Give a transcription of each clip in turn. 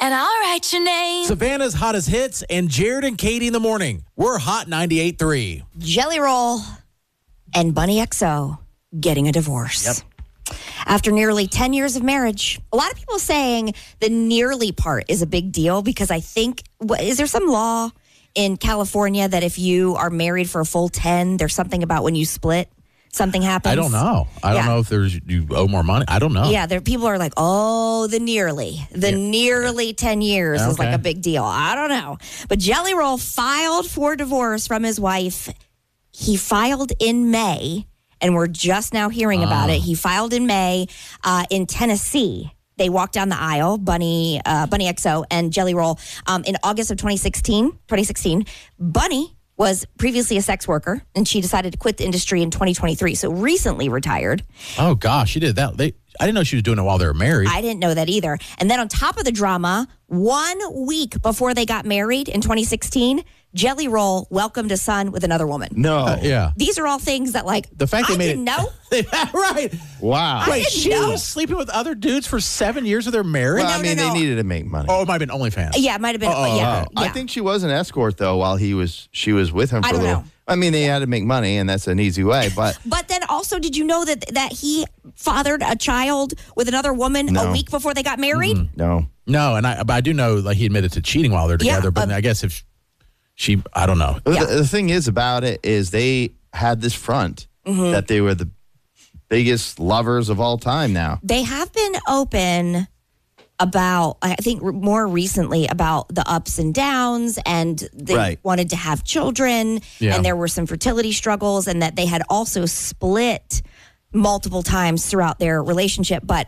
and I'll write your name. Savannah's hottest hits and Jared and Katie in the morning. We're Hot 98.3. Jelly Roll and Bunny XO getting a divorce. Yep. After nearly 10 years of marriage, a lot of people saying the nearly part is a big deal because I think, is there some law in California that if you are married for a full 10, there's something about when you split, something happens? I don't know. I don't know if you owe more money. I don't know. Yeah, people are like, oh, the nearly 10 years is like a big deal. I don't know. But Jelly Roll filed for divorce from his wife. He filed in May, and we're just now hearing about it. He filed in May in Tennessee. They walked down the aisle, Bunny XO and Jelly Roll, in August of 2016. Bunny was previously a sex worker, and she decided to quit the industry in 2023, so recently retired. Oh, gosh, she did that. I didn't know she was doing it while they were married. I didn't know that either. And then on top of the drama, 1 week before they got married in 2016, Jelly Roll welcomed a son with another woman. No. Yeah. These are all things that, like, The fact they I made didn't know. Right. Wow. Wait, didn't she know. was sleeping with other dudes for 7 years of their marriage? Well, I mean, no. they needed to make money. Oh, it might have been OnlyFans. Yeah, it might have been. Yeah. I think she was an escort though while she was with him for I a don't little. know. I mean, they had to make money, and that's an easy way. But But then also, did you know that he fathered a child with another woman No. a week before they got married? no, No, but I do know like he admitted to cheating while they're together, Yeah, but I guess if she, I don't know. Yeah. The thing is about it is they had this front that they were the biggest lovers of all time. Now They have been open about, I think more recently, about the ups and downs, and they Right. wanted to have children, Yeah. and there were some fertility struggles, and that they had also split multiple times throughout their relationship. But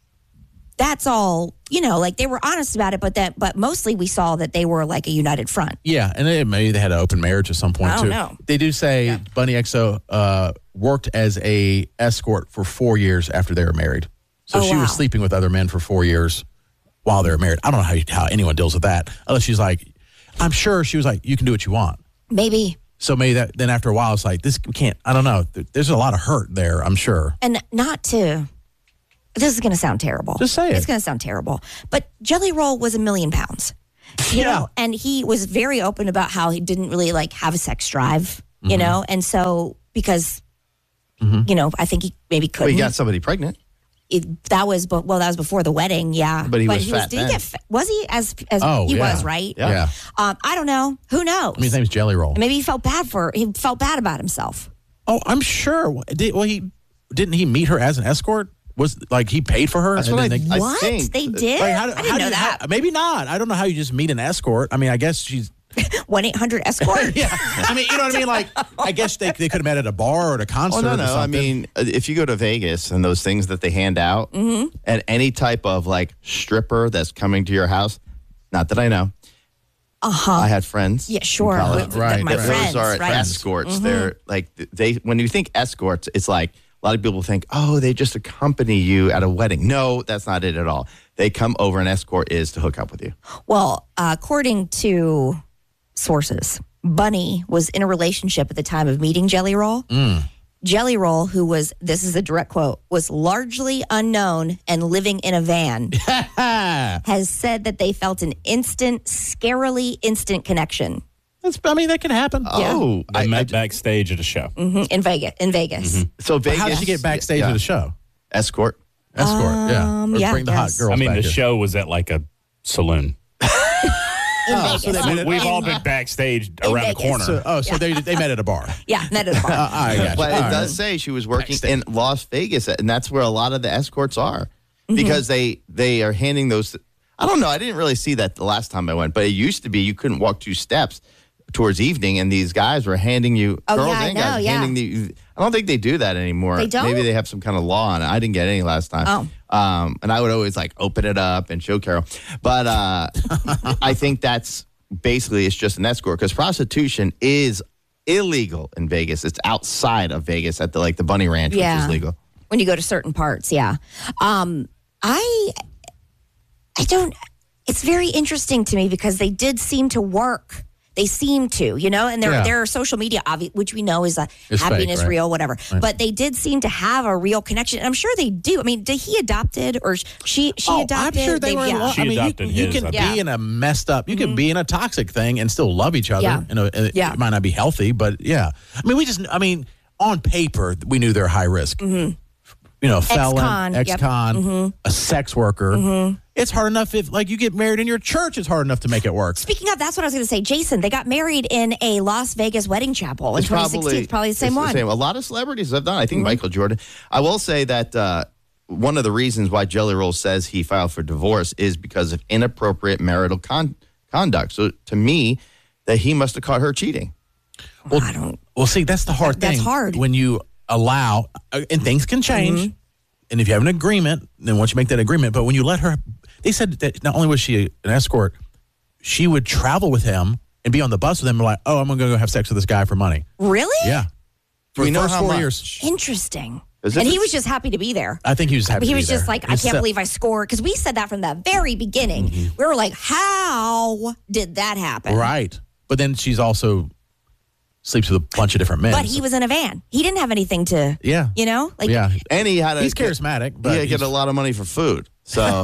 that's all, like they were honest about it, but mostly we saw that they were like a united front. Yeah, and maybe they had an open marriage at some point I don't too. know. They do say Bunny XO worked as a escort for 4 years after they were married. So Oh, she wow. was sleeping with other men for 4 years while they were married. I don't know how anyone deals with that, unless she's like, I'm sure she was like, you can do what you want. Maybe. So maybe then after a while, it's like, we can't, I don't know. There's a lot of hurt there, I'm sure. And not to, this is going to sound terrible. Just say it. It's going to sound terrible. But Jelly Roll was $1 million. You know, and he was very open about how he didn't really like have a sex drive, you know, and so because, I think he maybe we couldn't. got somebody pregnant. That was before the wedding, yeah. But he was fat Did he then. get fat? Was he as Oh, he yeah. was, right? Yeah. I don't know. Who knows? I mean, his name's Jelly Roll. Maybe he felt bad about himself. Oh, I'm sure. Didn't he meet her as an escort? Was like he paid for her? That's and what then I What? think. They did? Like, I didn't know that. Maybe not. I don't know how you just meet an escort. I mean, I guess she's. 1-800-ESCORT? Yeah. I mean, you know what I mean? Like, I guess they could have met at a bar or at a concert Oh, no. or something. I mean, if you go to Vegas and those things that they hand out, and any type of like stripper that's coming to your house, not that I know. I had friends. Yeah, sure. in college. With Right, my right. friends, Those are right? escorts. They're like when you think escorts, it's like a lot of people think, oh, they just accompany you at a wedding. No, that's not it at all. They come over. An escort is to hook up with you. Well, according to sources, Bunny was in a relationship at the time of meeting Jelly Roll. Jelly Roll, who was, this is a direct quote, was largely unknown and living in a van, has said that they felt an scarily instant connection That can happen. Oh, They met backstage at a show. in Vegas. so Vegas. How did she get backstage yeah. of the show? Escort. Escort, yeah. Or yeah, bring the hot yes. girls I mean, back the here. show was at like a saloon. In Vegas. We've all been backstage around the Vegas. corner. So they met at a bar. Yeah, that is bar. I got you. But All it right. does say she was working in Las Vegas, and that's where a lot of the escorts are because they are handing those. I don't know. I didn't really see that the last time I went, but it used to be you couldn't walk 2 steps towards evening, and these guys were handing you Oh, girls yeah, I and guys know, yeah. handing the. I don't think they do that anymore. They don't? Maybe they have some kind of law on it. I didn't get any last time. Oh. And I would always like open it up and show Carol, but I think that's basically it's just an escort because prostitution is illegal in Vegas. It's outside of Vegas at the Bunny Ranch, which is legal. When you go to certain parts, yeah. I don't. It's very interesting to me because they did seem to work. They seem to, and their social media, which we know is happiness, fake, right? real, whatever. Right. But they did seem to have a real connection. And I'm sure they do. I mean, did he adopted or she adopted? I'm sure they were. She adopted you his, can I be in a messed up. You can be in a toxic thing and still love each other. Yeah. It might not be healthy, but yeah. I mean, on paper, we knew they're high risk. Mm-hmm. Felon, ex-con, a sex worker. Mm-hmm. It's hard enough if, you get married in your church, it's hard enough to make it work. Speaking of, that's what I was going to say. Jason, they got married in a Las Vegas wedding chapel in 2016. Probably the same one. A lot of celebrities have done. I think Michael Jordan. I will say that one of the reasons why Jelly Roll says he filed for divorce is because of inappropriate marital conduct. So to me, that he must have caught her cheating. Well, see, that's the hard thing. That's hard. When you allow, and things can change, and if you have an agreement, then once you make that agreement, but when you let her, they said that not only was she an escort, she would travel with him and be on the bus with him and like, oh, I'm going to go have sex with this guy for money. Really? Yeah. For we the know first how 4 much? years. Interesting. As And if he it's- was just happy to be there. I think he was happy He to be was just there. like, I can't believe I scored. Because we said that from the very beginning. We were like, how did that happen? Right. But then she's also sleeps with a bunch of different men. But he was in a van. He didn't have anything to, Yeah. Yeah. And he had He's charismatic, but he had to get a lot of money for food. So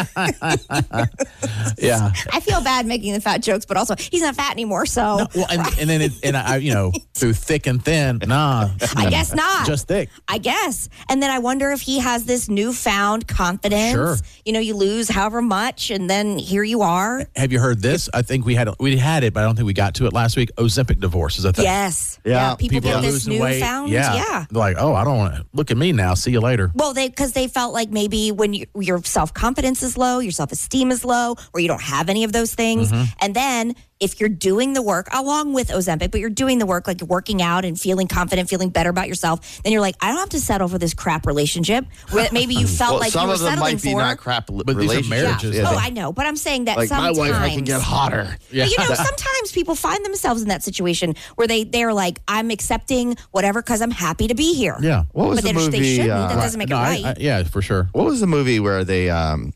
yeah. I feel bad making the fat jokes, but also he's not fat anymore. So No, well, and then I through thick and thin, I guess not. Just thick. I guess. And then I wonder if he has this newfound confidence. Sure. You lose however much, and then here you are. Have you heard this? I think we had it, but I don't think we got to it last week. Ozempic divorce is a thing. Yes. Yeah. People get are this losing weight. newfound. Yeah. They're like, oh, I don't want to look at me now. See you later. Well, because they felt like maybe when your self-confidence is low, your self-esteem is low, or you don't have any of those things. And then if you're doing the work along with Ozempic, but you're doing the work, like you're working out and feeling confident, feeling better about yourself, then you're like, I don't have to settle for this crap relationship that maybe you felt like you some were of them settling might be for. not crap these are relationships. marriages. Yeah. I know, but I'm saying that Like sometimes my wife, I can get hotter. Yeah. But, sometimes people find themselves in that situation where they're like, I'm accepting whatever because I'm happy to be here. Yeah. What was But the movie? they shouldn't. That doesn't make No, it right. yeah, for sure. What was the movie where they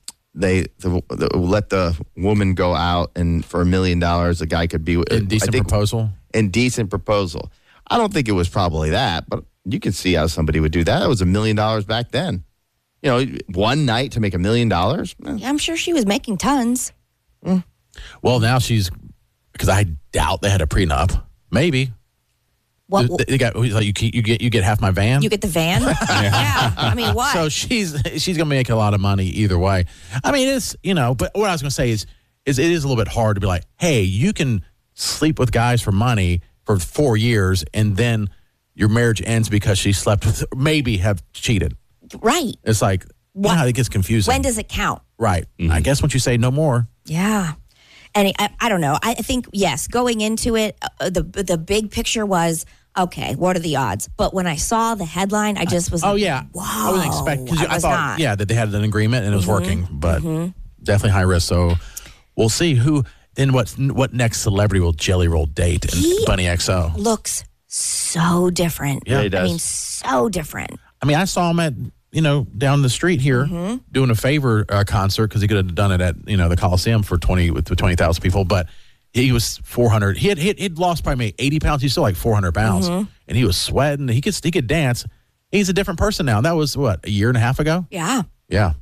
let the woman go out and for $1 million the guy could be Indecent proposal. Indecent proposal. I don't think it was probably that, but you can see how somebody would do that. That was $1 million back then. One night to make $1 million. Yeah, I'm sure she was making tons. Well, now because I doubt they had a prenup. Maybe. What? They got like you get half my van. You get the van? Yeah. I mean, what? So she's gonna make a lot of money either way. I mean, it's but what I was gonna say is it is a little bit hard to be like, hey, you can sleep with guys for money for 4 years and then your marriage ends because she slept with maybe have cheated. Right. It's like it gets confusing. When does it count? Right. I guess once you say no more. Yeah. And I don't know. I think, yes, going into it, the big picture was, okay, what are the odds? But when I saw the headline, I just was Oh like, yeah. wow. I wasn't expecting because I was thought not. that they had an agreement and it was working, but definitely high risk. So we'll see what next celebrity will Jelly Roll date and Bunny XO. Looks so different. Yeah, he does. I mean, so different. I mean, I saw him at down the street here doing a favor concert because he could have done it at the Coliseum for 20,000 people, but he was 400. He'd lost probably 80 pounds. He's still like 400 pounds, and he was sweating. He could dance. He's a different person now. That was a year and a half ago. Yeah. Yeah.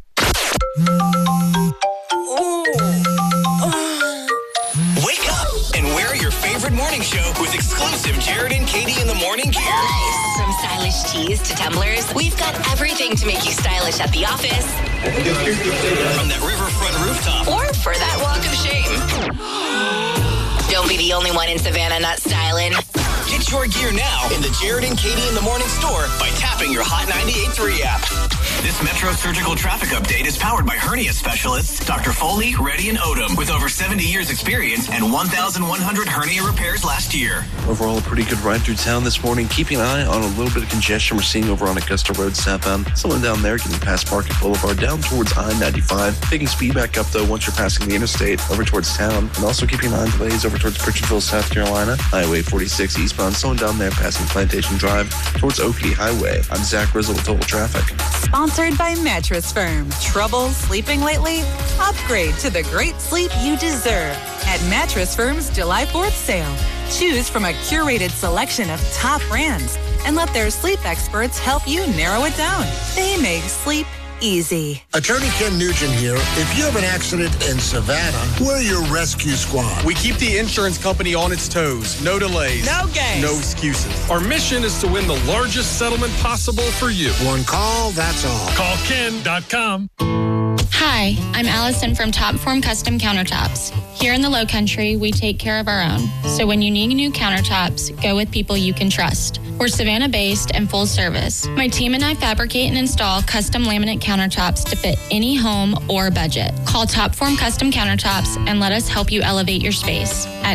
Wake up and wear your favorite morning show with exclusive Jared and Katie in the morning gear. From stylish tees to tumblers, we've got everything to make you stylish at the office From that riverfront rooftop. or for that walk of shame. Don't be the only one in Savannah not styling. Get your gear now in the Jared and Katie in the morning store by tapping your Hot 98.3 app. This Metro Surgical Traffic Update is powered by hernia specialists Dr. Foley, Reddy, and Odom with over 70 years experience and 1,100 hernia repairs last year. Overall, a pretty good ride through town this morning. Keeping an eye on a little bit of congestion we're seeing over on Augusta Road southbound. Someone down there getting past Market Boulevard down towards I-95. Taking speed back up, though, once you're passing the interstate over towards town. And also keeping an eye on delays over towards Pritchardville, South Carolina. Highway 46 eastbound. Someone down there passing Plantation Drive towards Oakey Highway. I'm Zach Rizzo with Total Traffic. Sponsored by Mattress Firm. Trouble sleeping lately? Upgrade to the great sleep you deserve at Mattress Firm's July 4th sale. Choose from a curated selection of top brands and let their sleep experts help you narrow it down. They make sleep easy. Attorney Ken Nugent here. If you have an accident in Savannah, we're your rescue squad. We keep the insurance company on its toes. No delays. No games. No excuses. Our mission is to win the largest settlement possible for you. One call, that's all. Call Ken.com. Hi, I'm Allison from Top Form Custom Countertops. Here in the Low Country, we take care of our own. So when you need new countertops, go with people you can trust. We're Savannah-based and full service. My team and I fabricate and install custom laminate countertops to fit any home or budget. Call Top Form Custom Countertops and let us help you elevate your space at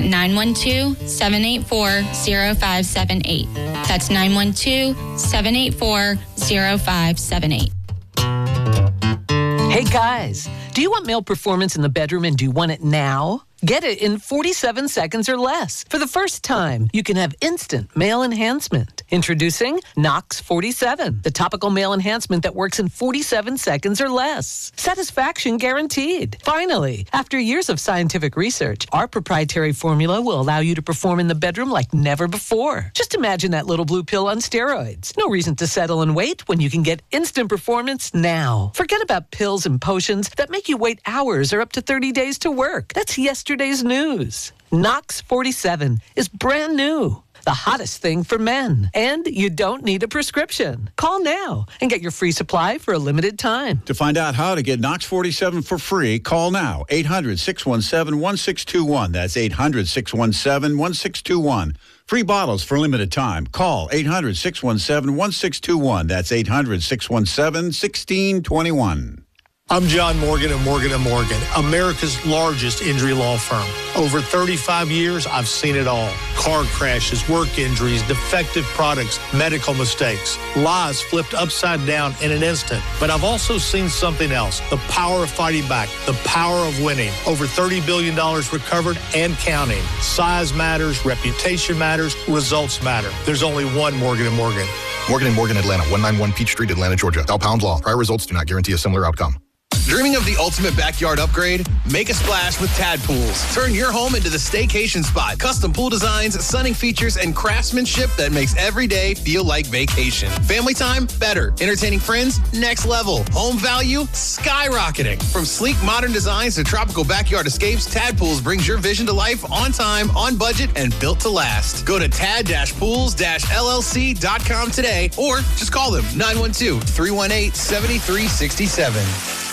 912-784-0578. That's 912-784-0578. Hey guys, do you want male performance in the bedroom and do you want it now? Get it in 47 seconds or less. For the first time, you can have instant male enhancement. Introducing Knox 47, the topical male enhancement that works in 47 seconds or less. Satisfaction guaranteed. Finally, after years of scientific research, our proprietary formula will allow you to perform in the bedroom like never before. Just imagine that little blue pill on steroids. No reason to settle and wait when you can get instant performance now. Forget about pills and potions that make you wait hours or up to 30 days to work. That's yesterday's news. Knox 47 is brand new. The hottest thing for men. And you don't need a prescription. Call now and get your free supply for a limited time. To find out how to get Knox 47 for free, call now. 800-617-1621. That's 800-617-1621. Free bottles for limited time. Call 800-617-1621. That's 800-617-1621. I'm John Morgan of Morgan & Morgan, America's largest injury law firm. Over 35 years, I've seen it all. Car crashes, work injuries, defective products, medical mistakes, lives flipped upside down in an instant. But I've also seen something else, the power of fighting back, the power of winning. Over $30 billion recovered and counting. Size matters, reputation matters, results matter. There's only one Morgan & Morgan. Morgan & Morgan, Atlanta, 191 Peachtree, Atlanta, Georgia. Dial pound law. Prior results do not guarantee a similar outcome. Dreaming of the ultimate backyard upgrade? Make a splash with Tad Pools. Turn your home into the staycation spot. Custom pool designs, sunning features, and craftsmanship that makes every day feel like vacation. Family time? Better. Entertaining friends? Next level. Home value? Skyrocketing. From sleek modern designs to tropical backyard escapes, Tad Pools brings your vision to life on time, on budget, and built to last. Go to tad-pools-llc.com today or just call them 912-318-7367.